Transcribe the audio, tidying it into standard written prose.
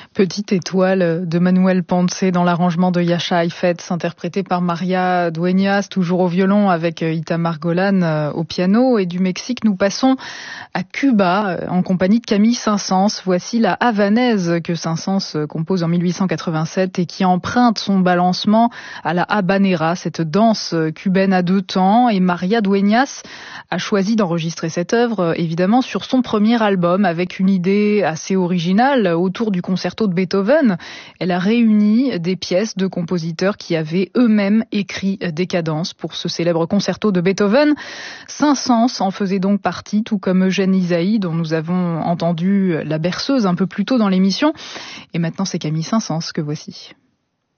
Petite étoile de Manuel Ponce dans l'arrangement de Jascha Heifetz, interprété par Maria Dueñas, toujours au violon avec Itamar Golan au piano. Et du Mexique, nous passons à Cuba en compagnie de Camille Saint-Saëns. Voici la Havanaise que Saint-Saëns compose en 1887 et qui emprunte son balancement à la habanera, cette danse cubaine à deux temps. Et Maria Dueñas a choisi d'enregistrer cette œuvre, évidemment, sur son premier album avec une idée assez originale autour du concerto de Beethoven. Elle a réuni des pièces de compositeurs qui avaient eux-mêmes écrit des cadences pour ce célèbre concerto de Beethoven. Saint-Saëns en faisait donc partie, tout comme Eugène Ysaÿe, dont nous avons entendu la berceuse un peu plus tôt dans l'émission. Et maintenant, c'est Camille Saint-Saëns que voici.